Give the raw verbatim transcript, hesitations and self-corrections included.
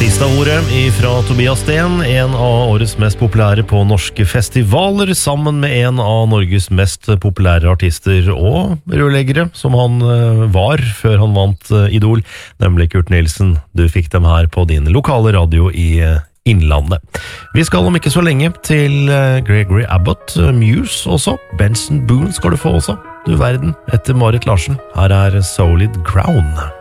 Siste ordet fra Tobias Sten, en av årets mest populære på norske festivaler, sammen med en av Norges mest populære artister og rørleggere, som han var før han vant Idol, nemlig Kurt Nilsen. Du fikk dem her på din lokale radio i Innlandet. Vi skal om ikke så lenge til Gregory Abbott, Muse også. Benson Boone skal du få også. Du verden, etter Marit Larsen. Her er Solid Ground.